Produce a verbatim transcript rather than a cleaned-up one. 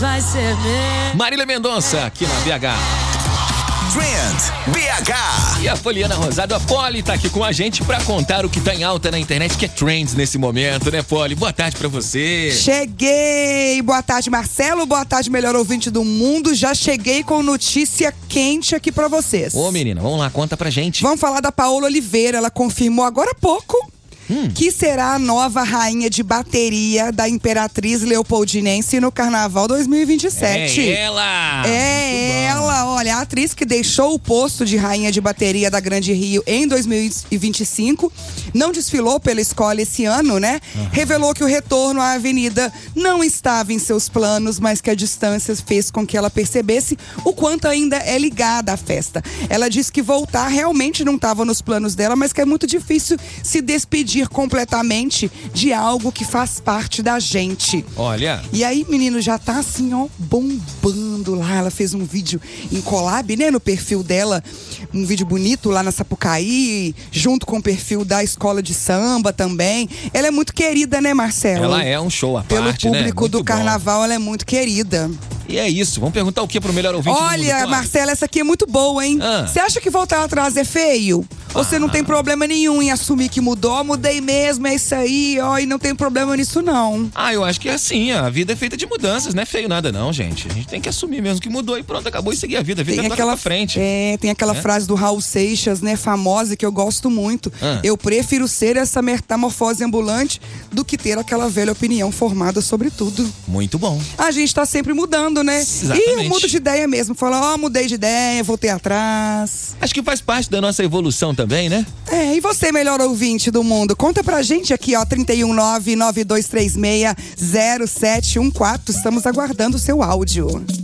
vai ser meu. Marília Mendonça, aqui na B H. Trend B H. E a Poliana Rosado, a Poli, tá aqui com a gente pra contar o que tá em alta na internet, que é trends nesse momento, né, Poli? Boa tarde pra você. Cheguei! Boa tarde, Marcelo. Boa tarde, melhor ouvinte do mundo. Já cheguei com notícia quente aqui pra vocês. Ô, menina, vamos lá, conta pra gente. Vamos falar da Paola Oliveira. Ela confirmou agora há pouco Hum. que será a nova rainha de bateria da Imperatriz Leopoldinense no Carnaval dois mil e vinte e sete. É ela! É ela, olha, a atriz que deixou o posto de rainha de bateria da Grande Rio em dois mil e vinte e cinco, não desfilou pela escola esse ano, né? Uhum. Revelou que o retorno à avenida não estava em seus planos, mas que a distância fez com que ela percebesse o quanto ainda é ligada à festa. Ela disse que voltar realmente não estava nos planos dela, mas que é muito difícil se despedir completamente de algo que faz parte da gente. Olha. E aí, menino, já tá assim, ó, bombando lá. Ela fez um vídeo em collab, né, no perfil dela, um vídeo bonito lá na Sapucaí, junto com o perfil da escola de samba também. Ela é muito querida, né, Marcelo? Ela é um show à Pelo parte, né? público Muito do bom. carnaval, ela é muito querida. E é isso, vamos perguntar o que pro melhor ouvinte do mundo, Olha, Poli? Marcela, essa aqui é muito boa, hein? Você Ah. acha que voltar atrás é feio? Ou você não tem problema nenhum em assumir que mudou? Mudei mesmo, é isso aí, ó, e não tem problema nisso, não. Ah, eu acho que é assim, a vida é feita de mudanças, não é feio nada não, gente. A gente tem que assumir mesmo que mudou e pronto, acabou e seguir a vida. A vida Tem é aquela pra frente. É, tem aquela É? frase do Raul Seixas, né, famosa, que eu gosto muito. Ah. Eu prefiro ser essa metamorfose ambulante do que ter aquela velha opinião formada sobre tudo. Muito bom. A gente tá sempre mudando, né? Exatamente. E eu mudo de ideia mesmo. Fala, ó, mudei de ideia, voltei atrás. Acho que faz parte da nossa evolução também, né? É, e você, melhor ouvinte do mundo? Conta pra gente aqui, ó, trinta e um nove nove dois três seis zero sete um quatro. Estamos aguardando o seu áudio.